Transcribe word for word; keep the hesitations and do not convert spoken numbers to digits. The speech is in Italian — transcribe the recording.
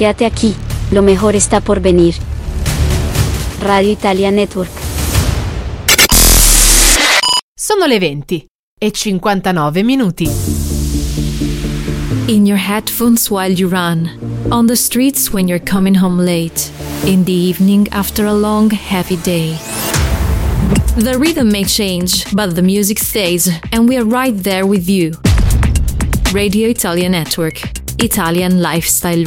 Quédate aquí, lo mejor está por venir. Radio Italia Network. Sono le venti e cinquantanove minuti. In your headphones while you run, on the streets when you're coming home late, in the evening after a long, heavy day. The rhythm may change, but the music stays, and we are right there with you. Radio Italia Network, Italian Lifestyle